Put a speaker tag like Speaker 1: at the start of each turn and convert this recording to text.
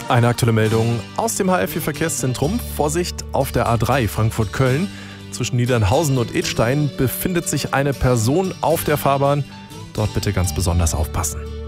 Speaker 1: Eine aktuelle Meldung aus dem HF4-Verkehrszentrum. Vorsicht auf der A3 Frankfurt-Köln. Zwischen Niedernhausen und Idstein befindet sich eine Person auf der Fahrbahn. Dort bitte ganz besonders aufpassen.